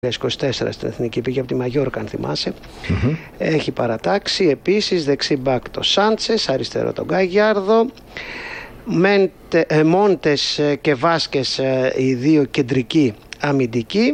24 στην Εθνική, πήγε από τη Μαγιόρκα αν θυμάσαι. Έχει παρατάξει επίσης δεξί μπακ το Σάντσες, αριστερό τον Γκαγιάρδο, Μόντες και Βάσκες οι δύο κεντρικοί αμυντικοί,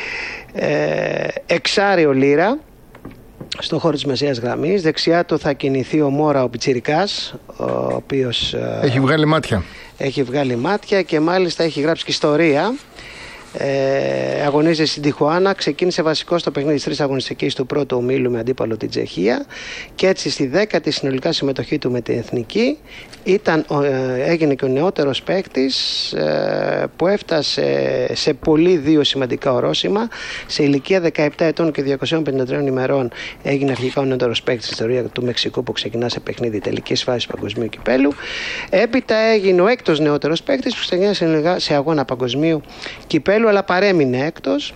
εξάρι Λίρα στο χώρο της μεσαίας γραμμής. Δεξιά του θα κινηθεί ο Μόρα, ο πιτσιρικάς, ο οποίος έχει βγάλει μάτια και μάλιστα έχει γράψει και ιστορία. Αγωνίζεται στην Τιχουάνα, ξεκίνησε βασικό στο παιχνίδι της τρεις αγωνιστικής του πρώτου ομίλου με αντίπαλο την Τσεχία και έτσι στη 10η συνολικά συμμετοχή του με την Εθνική έγινε και ο νεότερος παίκτης που έφτασε σε πολύ δύο σημαντικά ορόσημα. Σε ηλικία 17 ετών και 253 ημερών έγινε αρχικά ο νεότερος παίκτης στην ιστορία του Μεξικού που ξεκινά σε παιχνίδι τελικής φάσης παγκοσμίου κυπέλου. Έπειτα έγινε ο έκτος νεότερος παίκτης που ξεκινά σε αγώνα παγκοσμίου κυπέλου, αλλά παρέμεινε έκτος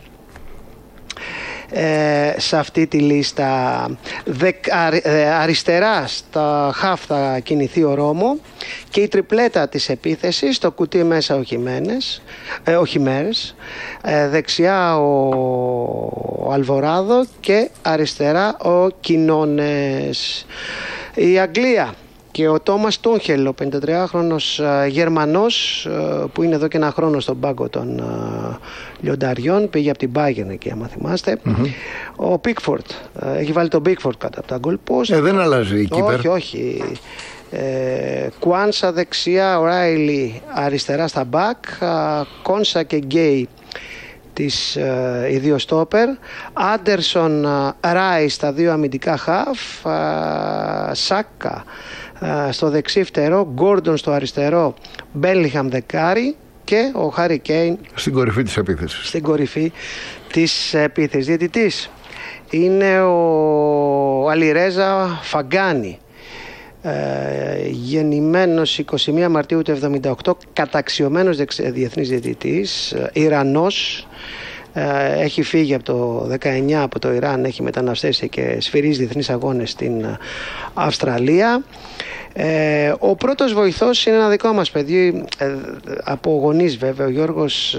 σε αυτή τη λίστα. Αριστερά στα χαφ θα κινηθεί ο Ρώμο και η τριπλέτα της επίθεσης, στο κουτί μέσα ο Χιμέρες, δεξιά ο Αλβοράδο και αριστερά ο Κινώνες. Η Αγγλία και ο Τόμας Τούχελ, ο 53χρονος Γερμανός που είναι εδώ και ένα χρόνο στον πάγκο των λιονταριών, πήγε από την Bayern εκεί άμα θυμάστε. Ο Πίκφορντ, έχει βάλει τον Πίκφορντ κατά από τα goal post. Δεν αλλάζει η κύπερ. Όχι. Κουάνσα δεξιά, ο Ράιλι αριστερά στα μπακ, Κόνσα και Γκέι οι δύο στόπερ, Άντερσον, Ράις τα δύο αμυντικά χαφ, Σάκα στο δεξί φτερό, Γκόρντον στο αριστερό, Μπέλιγχαμ δεκάρι και ο Χάρι Κέιν στην κορυφή της επίθεσης. Στην κορυφή της επίθεσης. Διαιτητής είναι ο Αλιρέζα Φαγκάνη, γεννημένος 21 Μαρτίου του 1978, καταξιωμένος διεθνής διαιτητής, Ιρανός. Έχει φύγει από το 19 από το Ιράν, έχει μεταναστεύσει και σφυρίζει διεθνείς αγώνες στην Αυστραλία. Ο πρώτος βοηθός είναι ένα δικό μας παιδί, από γονείς βέβαια, ο Γιώργος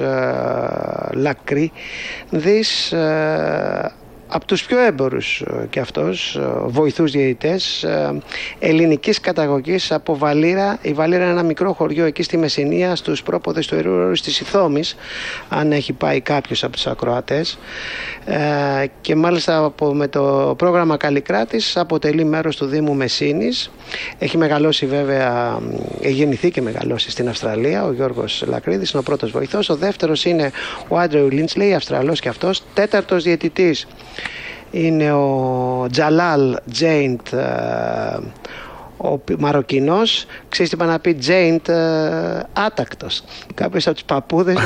Λακρίδης, από τους πιο έμπορους και αυτός βοηθούς διαιτητές, ελληνικής καταγωγής από Βαλήρα. Η Βαλήρα είναι ένα μικρό χωριό εκεί στη Μεσσηνία, στους πρόποδες του Ιερού Όρους της Ιθόμης, αν έχει πάει κάποιος από τους ακροατές, και μάλιστα με το πρόγραμμα Καλλικράτης αποτελεί μέρος του Δήμου Μεσσήνης. Έχει μεγαλώσει βέβαια, γεννηθεί και μεγαλώσει στην Αυστραλία. Ο Γιώργος Λακρίδης είναι ο πρώτος βοηθός. Ο δεύτερος είναι ο Άντρεου Λίντσλεϊ, Αυστραλός και αυτός. Τέταρτος διαιτητής είναι ο Τζαλάλ Τζέιντ, ο Μαροκινός. Ξέρεις τι είπα να πει Τζέιντ, άτακτος. Κάποιος από τους παππούδες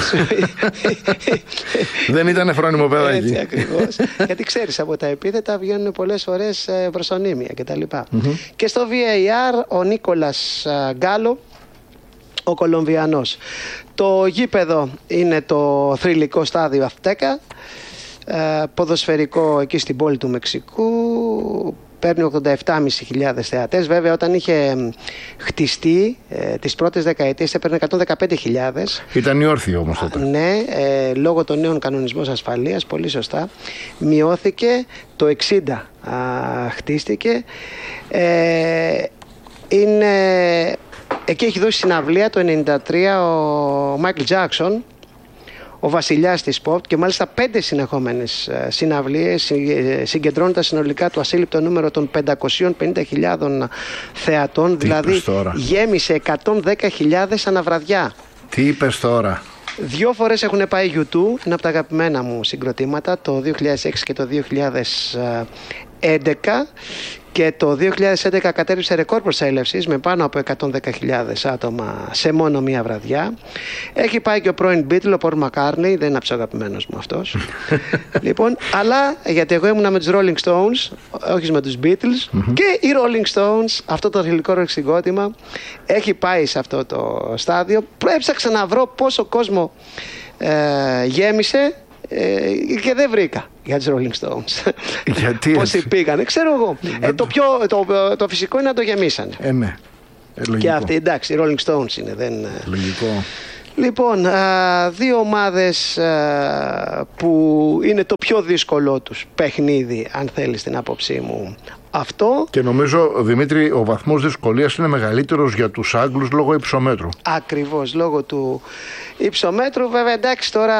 δεν ήταν φρόνιμο παιδάκι. Έτσι ακριβώς. Γιατί ξέρεις, από τα επίθετα βγαίνουν πολλές φορές προσωνύμια κτλ. Και στο VAR ο Νίκολας Γκάλο, ο Κολομβιανός. Το γήπεδο είναι το θρυλικό στάδιο Αυτέκα, ποδοσφαιρικό εκεί στην πόλη του Μεξικού. Παίρνει 87.500 θεατές. Βέβαια όταν είχε χτιστεί τις πρώτες δεκαετίες έπαιρνε 115.000. Ήταν όρθιο όμως τότε. Ναι, λόγω των νέων κανονισμών ασφαλείας, πολύ σωστά, μειώθηκε. Το 60 χτίστηκε. Εκεί έχει δώσει συναυλία το 1993 ο Μάικλ Τζάκσον, ο βασιλιάς της pop, και μάλιστα 5 συνεχόμενες συναυλίες, συγκεντρώνοντας συνολικά το ασύλληπτο νούμερο των 550.000 θεατών. Δηλαδή γέμισε 110.000 αναβραδιά. Τι είπες τώρα? 2 φορές έχουν πάει U2, είναι από τα αγαπημένα μου συγκροτήματα, το 2006 και το 2011. Και το 2011 κατέριψε ρεκόρ προσέλευσης με πάνω από 110.000 άτομα σε μόνο μία βραδιά. Έχει πάει και ο πρώην Beatle, ο Paul McCartney, δεν είναι από τους αγαπημένους μου αυτός. Λοιπόν, αλλά γιατί εγώ ήμουνα με τους Rolling Stones, όχι με τους Beatles, και οι Rolling Stones, αυτό το θηλυκό συγκρότημα, έχει πάει σε αυτό το στάδιο. Έψαξα να βρω πόσο κόσμο γέμισε και δεν βρήκα για τους Rolling Stones. Γιατί πόσοι πήγανε, ξέρω εγώ. Το φυσικό είναι να το γεμίσανε. Ναι. Και αυτοί, εντάξει, οι Rolling Stones είναι. Λογικό. Λοιπόν, δύο ομάδες που είναι το πιο δύσκολο τους παιχνίδι, αν θέλεις την άποψή μου. Αυτό. Και νομίζω, Δημήτρη, ο βαθμός δυσκολίας είναι μεγαλύτερος για τους Άγγλους λόγω υψομέτρου. Ακριβώς, λόγω του υψομέτρου. Βέβαια, εντάξει, τώρα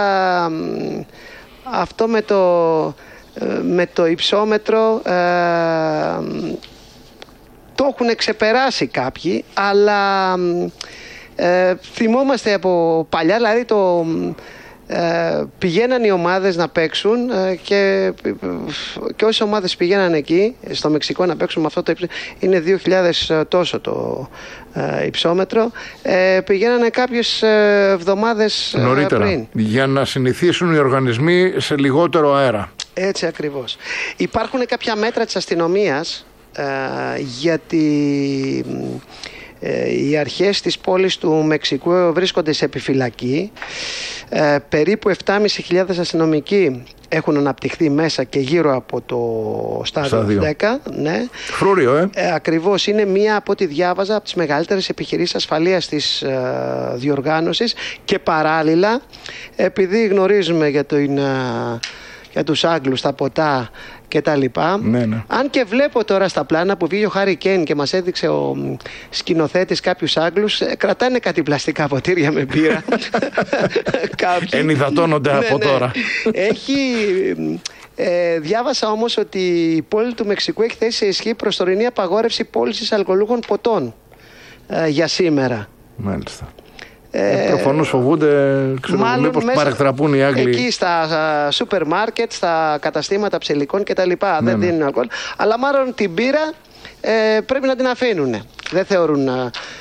αυτό με το υψόμετρο το έχουν ξεπεράσει κάποιοι, αλλά θυμόμαστε από παλιά, δηλαδή πηγαίναν οι ομάδες να παίξουν και όσες ομάδες πηγαίναν εκεί στο Μεξικό να παίξουν με αυτό το υψόμετρο, είναι 2.000 τόσο το υψόμετρο, πηγαίνανε κάποιες εβδομάδες νωρίτερα, πριν, για να συνηθίσουν οι οργανισμοί σε λιγότερο αέρα. Έτσι ακριβώς. Υπάρχουν κάποια μέτρα της αστυνομίας γιατί οι αρχές της πόλης του Μεξικού βρίσκονται σε επιφυλακή. Περίπου 7.500 αστυνομικοί έχουν αναπτυχθεί μέσα και γύρω από το στάδιο 10. Ναι. Φρούριο, Ακριβώς. Είναι μία, από ό,τι διάβαζα, από τις μεγαλύτερες επιχειρήσεις ασφαλείας της διοργάνωσης, και παράλληλα, επειδή γνωρίζουμε για τους Άγγλους, τα ποτά και τα λοιπά. Ναι. Αν και βλέπω τώρα στα πλάνα που βγήκε ο Χάρι Κέιν και μας έδειξε ο σκηνοθέτης κάποιους Άγγλους, κρατάνε κάτι πλαστικά ποτήρια με μπύρα. Ενυδατώνονται από τώρα. Διάβασα όμως ότι η πόλη του Μεξικού έχει θέσει σε ισχύ προσωρινή απαγόρευση πώλησης αλκοολούχων ποτών για σήμερα. Μάλιστα. Προφανώς φοβούνται, μήπως παρεκτραπούν οι Άγγλοι. Εκεί στα σούπερ μάρκετ, στα καταστήματα ψελικών κτλ. Δεν δίνουν αλκοόλ. Αλλά μάλλον την μπύρα πρέπει να την αφήνουν. Δεν θεωρούν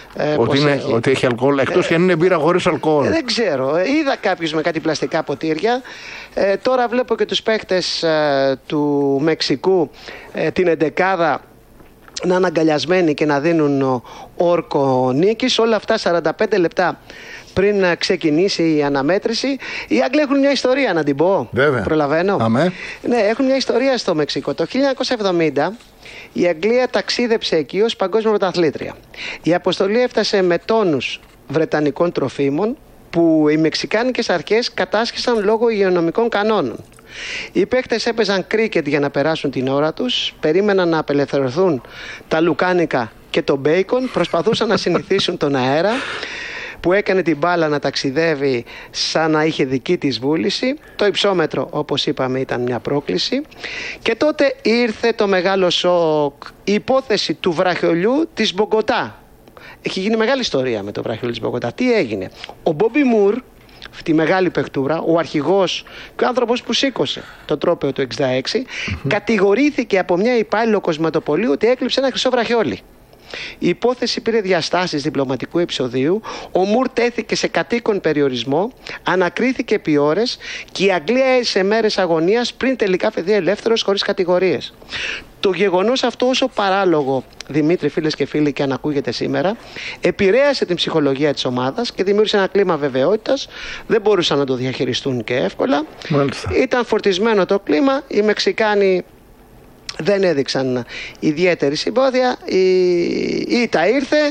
ότι έχει αλκοόλ, εκτός και αν είναι μπύρα χωρίς αλκοόλ. Δεν ξέρω. Είδα κάποιους με κάτι πλαστικά ποτήρια. Τώρα βλέπω και τους παίκτες του Μεξικού, την εντεκάδα, να είναι αγκαλιασμένοι και να δίνουν όρκο νίκης. Όλα αυτά 45 λεπτά πριν ξεκινήσει η αναμέτρηση. Οι Άγγλοι έχουν μια ιστορία, να την πω. Βέβαια. Προλαβαίνω. Αμέ. Ναι, έχουν μια ιστορία στο Μεξικό. Το 1970 η Αγγλία ταξίδεψε εκεί ως παγκόσμια πρωταθλήτρια. Η αποστολή έφτασε με τόνους βρετανικών τροφίμων που οι μεξικάνικες αρχές κατάσχεσαν λόγω υγειονομικών κανόνων. Οι παίκτες έπαιζαν κρίκετ για να περάσουν την ώρα τους, περίμεναν να απελευθερωθούν τα λουκάνικα και το μπέικον, προσπαθούσαν να συνηθίσουν τον αέρα που έκανε την μπάλα να ταξιδεύει σαν να είχε δική της βούληση. Το υψόμετρο, όπως είπαμε, ήταν μια πρόκληση. Και τότε ήρθε το μεγάλο σοκ, η υπόθεση του βραχιολιού της Μπογκοτά. Έχει γίνει μεγάλη ιστορία με το βραχιολιού της Μπογκοτά. Τι έγινε? Ο Μπόμπι Μουρ, αυτή η μεγάλη παιχτούρα, ο αρχηγός και ο άνθρωπος που σήκωσε το τρόπαιο του 66, κατηγορήθηκε από μια υπάλληλο κοσματοπολίου ότι έκλειψε ένα χρυσό βραχιόλι. Η υπόθεση πήρε διαστάσεις διπλωματικού επεισοδίου. Ο Μουρ τέθηκε σε κατοίκον περιορισμό, ανακρίθηκε επί ώρες και η Αγγλία έζησε μέρες αγωνίας πριν τελικά φεθεί ελεύθερος χωρίς κατηγορίες. Το γεγονός αυτό, όσο παράλογο, Δημήτρη, φίλες και φίλοι, και αν ακούγεται σήμερα, επηρέασε την ψυχολογία της ομάδας και δημιούργησε ένα κλίμα βεβαιότητας. Δεν μπορούσαν να το διαχειριστούν και εύκολα. Μάλιστα. Ήταν φορτισμένο το κλίμα. Οι Μεξικάνοι δεν έδειξαν ιδιαίτερη συμπόδια. Η ήττα ήρθε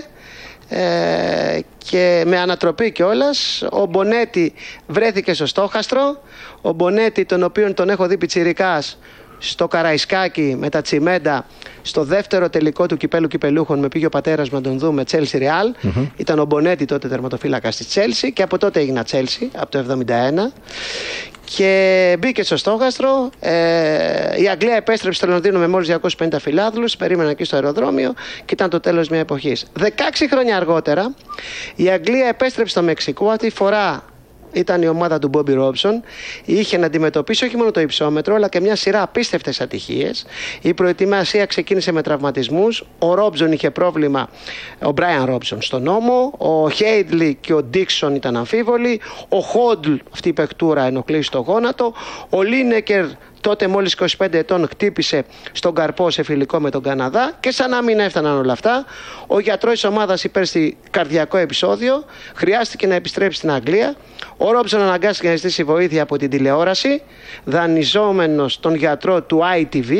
και με ανατροπή κιόλας. Ο Μπονέτι βρέθηκε στο στόχαστρο. Ο Μπονέτι, τον οποίον τον έχω δει πιτσιρικάς στο Καραϊσκάκι με τα τσιμέντα, στο δεύτερο τελικό του κυπέλου κυπελούχων με πήγε ο πατέρας μου να τον δούμε, Chelsea Real. Ήταν ο Μπονέτι τότε τερματοφύλακας της Chelsea και από τότε έγινα Chelsea, από το 1971. Και μπήκε στο στόχαστρο. Η Αγγλία επέστρεψε στο Λονδίνο με μόλις 250 φιλάθλους. Περίμεναν εκεί στο αεροδρόμιο και ήταν το τέλος μια εποχής. 16 χρόνια αργότερα η Αγγλία επέστρεψε στο Μεξικό. Αυτή τη φορά ήταν η ομάδα του Μπόμπι Ρόμπσον. Είχε να αντιμετωπίσει όχι μόνο το υψόμετρο, αλλά και μια σειρά απίστευτες ατυχίες. Η προετοιμασία ξεκίνησε με τραυματισμούς. Ο Ρόμπσον είχε πρόβλημα, ο Μπράιαν Ρόμπσον, στον ώμο. Ο Χέιντλι και ο Ντίξον ήταν αμφίβολοι. Ο Χόντλ, αυτή η παιχτούρα, ενοχλήσει στο γόνατο. Ο Λίνεκερ, τότε μόλις 25 ετών, χτύπησε στον καρπό σε φιλικό με τον Καναδά. Και σαν να μην έφταναν όλα αυτά, ο γιατρός της ομάδας υπέστη καρδιακό επεισόδιο. Χρειάστηκε να επιστρέψει στην Αγγλία. Ο Ρόμπσον αναγκάστηκε να ζητήσει βοήθεια από την τηλεόραση, δανειζόμενος τον γιατρό του ITV.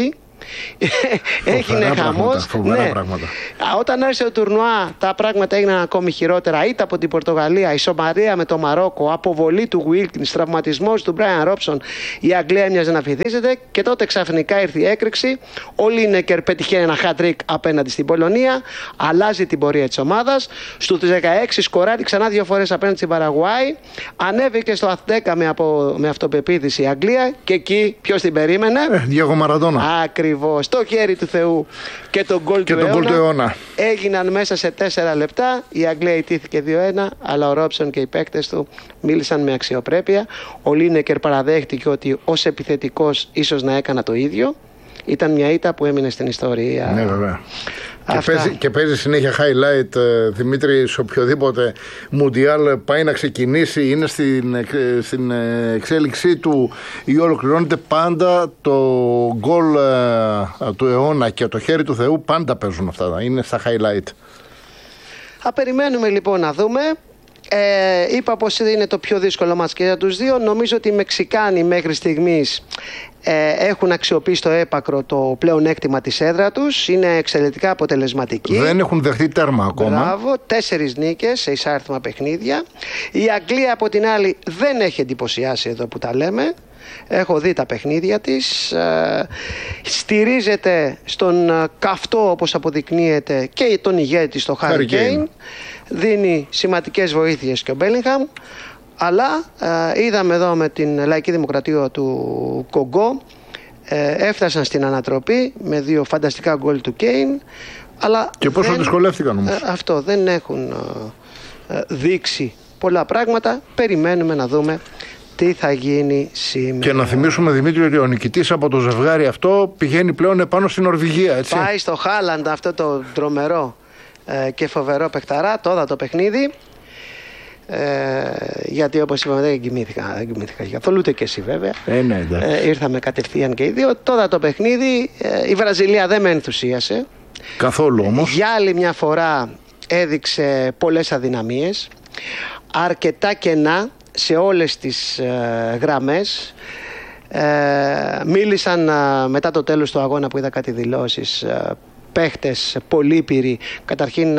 Έγινε χαμός. Ναι. Όταν άρχισε το τουρνουά, τα πράγματα έγιναν ακόμη χειρότερα. Ήττα από την Πορτογαλία, η Σομαρία με το Μαρόκο, αποβολή του Wilkins, τραυματισμός του Μπράιαν Ρόψον. Η Αγγλία έμοιαζε να βυθίζεται και τότε ξαφνικά ήρθε η έκρηξη. Ο Λίνεκερ πετυχαίνει ένα hat-trick απέναντι στην Πολωνία, αλλάζει την πορεία της ομάδας. Στους 16 σκοράρει ξανά 2 φορές απέναντι στην Παραγουάη. Ανέβηκε στο Αθ-10 με αυτοπεποίθηση η Αγγλία και εκεί ποιος την περίμενε? Διέγο Μαραντόνα. Ακριβώς. Το χέρι του Θεού και τον γκολ του αιώνα έγιναν μέσα σε 4 λεπτά. Η Αγγλία ιτήθηκε 2-1, αλλά ο Ρόψον και οι παίκτες του μίλησαν με αξιοπρέπεια. Ο Λίνεκερ παραδέχτηκε ότι ως επιθετικός ίσως να έκανα το ίδιο. Ήταν μια ήττα που έμεινε στην ιστορία. Ναι, βέβαια. Και παίζει συνέχεια highlight, Δημήτρη, σε οποιοδήποτε Μουντιάλ πάει να ξεκινήσει, είναι στην εξέλιξή του ή ολοκληρώνεται, πάντα το γκολ του αιώνα και το χέρι του Θεού πάντα παίζουν αυτά, είναι στα highlight. Θα περιμένουμε λοιπόν να δούμε. Είπα πως είναι το πιο δύσκολο μάτς και για τους δύο. Νομίζω ότι οι Μεξικάνοι μέχρι στιγμής έχουν αξιοποιήσει το έπακρο το πλεονέκτημα της έδρα τους. Είναι εξαιρετικά αποτελεσματικοί. Δεν έχουν δεχτεί τέρμα ακόμα. Μπράβο, 4 νίκες σε εισάριθμα παιχνίδια. Η Αγγλία από την άλλη δεν έχει εντυπωσιάσει εδώ που τα λέμε. Έχω δει τα παιχνίδια της. Στηρίζεται στον καυτό, όπως αποδεικνύεται, και τον ηγέτη στο Χάρι Κέιν. Δίνει σημαντικές βοήθειες και ο Μπέλιγχαμ. Αλλά είδαμε εδώ με την Λαϊκή Δημοκρατία του Κογκό, έφτασαν στην ανατροπή με 2 φανταστικά γκολ του Κέιν. Αλλά και πόσο δυσκολεύτηκαν όμως. Αυτό, δεν έχουν δείξει πολλά πράγματα. Περιμένουμε να δούμε τι θα γίνει σήμερα. Και να θυμίσουμε, Δημήτρη, ότι ο νικητής από το ζευγάρι αυτό πηγαίνει πλέον επάνω στην Νορβηγία, έτσι. Πάει στο Χάλαντ, αυτό το τρομερό και φοβερό παιχταρά. Το είδα το παιχνίδι. Γιατί όπως είπαμε δεν κοιμήθηκα καθόλου, ούτε και εσύ βέβαια. Ναι, ήρθαμε κατευθείαν και οι δύο. Τώρα το παιχνίδι, η Βραζιλία δεν με ενθουσίασε καθόλου όμως. Για άλλη μια φορά έδειξε πολλές αδυναμίες, αρκετά κενά σε όλες τις γραμμές. Μίλησαν μετά το τέλος του αγώνα, που είδα κάτι δηλώσεις, παίχτες πολύπειροι καταρχήν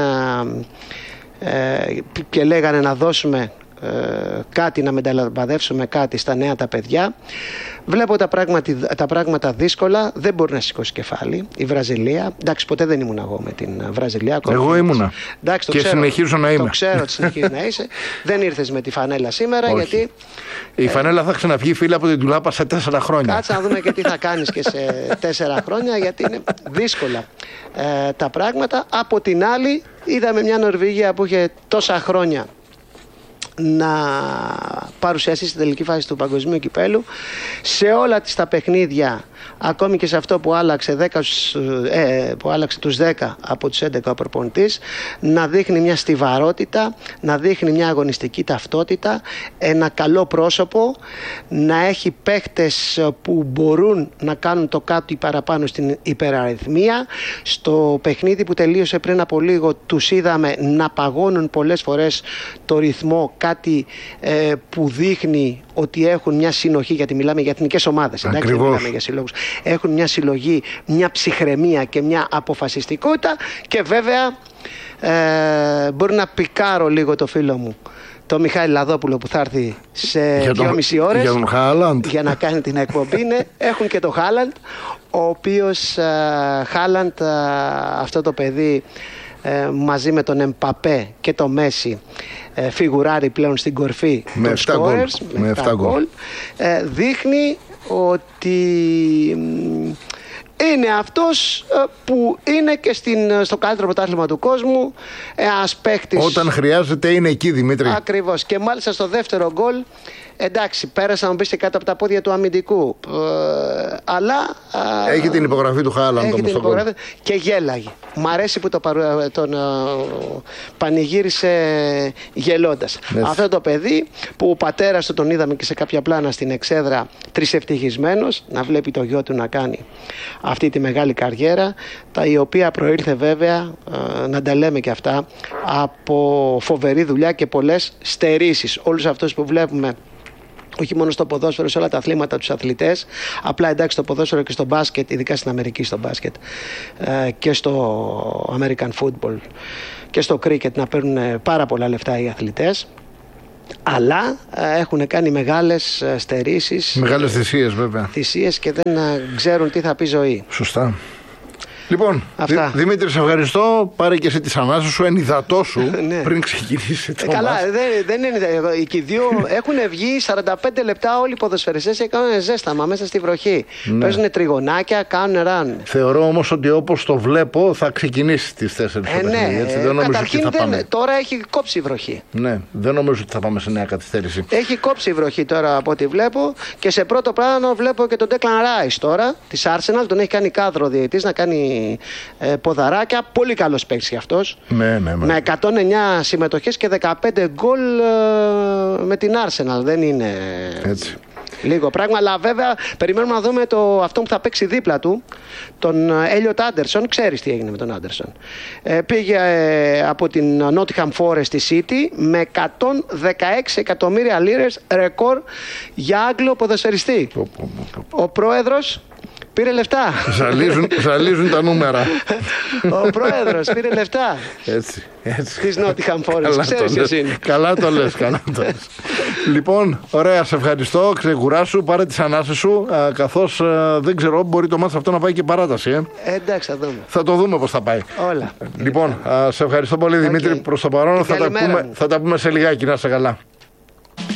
και λέγανε να δώσουμε κάτι, να μεταλαμπαδεύσουμε κάτι στα νέα τα παιδιά. Βλέπω τα πράγματα δύσκολα. Δεν μπορεί να σηκώσει κεφάλι η Βραζιλία. Εντάξει, ποτέ δεν ήμουν εγώ με την Βραζιλία. Εγώ ήμουνα. Εντάξει, και συνεχίζω να είμαι. Το ξέρω ότι συνεχίζεις να είσαι. Δεν ήρθες με τη φανέλα σήμερα. Όχι. Γιατί η φανέλα θα ξαναβγεί, φίλε, από την τουλάπα σε 4 χρόνια. Κάτσε να δούμε και τι θα κάνεις και σε 4 χρόνια, γιατί είναι δύσκολα τα πράγματα. Από την άλλη, είδαμε μια Νορβηγία που είχε τόσα χρόνια να παρουσιαστεί στην τελική φάση του παγκοσμίου κυπέλου. Σε όλα τα παιχνίδια, ακόμη και σε αυτό που άλλαξε, που άλλαξε τους 10 από τους 11 ο προπονητής, να δείχνει μια στιβαρότητα, να δείχνει μια αγωνιστική ταυτότητα, ένα καλό πρόσωπο, να έχει παίχτες που μπορούν να κάνουν το κάτι παραπάνω στην υπεραριθμία. Στο παιχνίδι που τελείωσε πριν από λίγο, τους είδαμε να παγώνουν πολλές φορές το ρυθμό, κάτι που δείχνει ότι έχουν μια συνοχή, γιατί μιλάμε για εθνικές ομάδες, εντάξει, δεν μιλάμε για συλλόγους. Έχουν μια συλλογή, μια ψυχραιμία και μια αποφασιστικότητα. Και βέβαια μπορεί να πικάρω λίγο το φίλο μου, το Μιχάλη Λαδόπουλο, που θα έρθει σε 2,5 ώρες για να κάνει την εκπομπή. Έχουν και το Χάλαντ, ο οποίος Χάλαντ, αυτό το παιδί, μαζί με τον Εμπαπέ και το Μέση, φιγουράρει πλέον στην κορφή των scorers με 7 γκολ. Δείχνει ότι είναι αυτός που είναι και στο καλύτερο πρωτάθλημα του κόσμου, ένας παίκτης. Όταν χρειάζεται είναι εκεί, Δημήτρη. Ακριβώς. Και μάλιστα στο δεύτερο γκολ, εντάξει, πέρασε να μπει και κάτω από τα πόδια του αμυντικού, αλλά έχει την υπογραφή του Χάλαντ όμως στο γκολ. Και γέλαγε. Μ' αρέσει που τον πανηγύρισε γελώντας. Αυτό το παιδί, που ο πατέρας του τον είδαμε και σε κάποια πλάνα στην εξέδρα, τρισευτυχισμένος, να βλέπει το γιο του να κάνει αυτή τη μεγάλη καριέρα, η οποία προήλθε βέβαια, να τα λέμε και αυτά, από φοβερή δουλειά και πολλές στερήσεις. Όλους αυτούς που βλέπουμε όχι μόνο στο ποδόσφαιρο, σε όλα τα αθλήματα, τους αθλητές. Απλά εντάξει, στο ποδόσφαιρο και στο μπάσκετ, ειδικά στην Αμερική στο μπάσκετ και στο American football και στο cricket, να παίρνουν πάρα πολλά λεφτά οι αθλητές. Αλλά έχουν κάνει μεγάλες στερήσεις. Μεγάλες θυσίες, βέβαια. Θυσίες και δεν ξέρουν τι θα πει ζωή. Σωστά. Λοιπόν, Δημήτρη, σε ευχαριστώ. Πάρε και εσύ τις ανάσες σου, ενυδατώσου πριν ξεκινήσει το καλά, δεν είναι. Οι δύο έχουν βγει 45 λεπτά όλοι οι ποδοσφαιριστές και κάνουν ζέσταμα μέσα στη βροχή. Παίζουν τριγωνάκια, κάνουν ραν. Θεωρώ όμως ότι όπως το βλέπω θα ξεκινήσει τις 4 το παιχνίδι. Έτσι, δεν νομίζω ότι θα πάμε. Τώρα έχει κόψει η βροχή. Ναι, δεν νομίζω ότι θα πάμε σε νέα καθυστέρηση. Έχει κόψει η βροχή τώρα από ό,τι βλέπω και σε πρώτο πλάνο βλέπω και τον Declan Rice τώρα της Arsenal. Τον έχει κάνει κάδρο διαιτητής να κάνει ποδαράκια, πολύ καλός παίκτης κι αυτός. Ναι. Με 109 συμμετοχές και 15 γκολ με την Arsenal. Δεν είναι έτσι λίγο πράγμα, αλλά βέβαια περιμένουμε να δούμε αυτό που θα παίξει δίπλα του, τον Έλιοτ Άντερσον. Ξέρεις τι έγινε με τον Άντερσον. Πήγε από την Nottingham Forest στη City με 116 εκατομμύρια λίρες, ρεκόρ για Άγγλο ποδοσφαιριστή. Ο πρόεδρος πήρε λεφτά. Ζαλίζουν τα νούμερα. Ο πρόεδρος πήρε λεφτά. Έτσι. Της Nottingham Forest. Ξέρεις εσύ. Καλά το λες. Λοιπόν, ωραία, σε ευχαριστώ. Ξεκουράσου, πάρε τις ανάσες σου. Καθώς δεν ξέρω, μπορεί το μάτς αυτό να πάει και παράταση. Εντάξει, θα δούμε. Θα το δούμε πώς θα πάει. Όλα. Λοιπόν, σε ευχαριστώ πολύ, Δημήτρη. Προς το παρόν θα τα πούμε σε λιγάκι. Να είσαι καλά.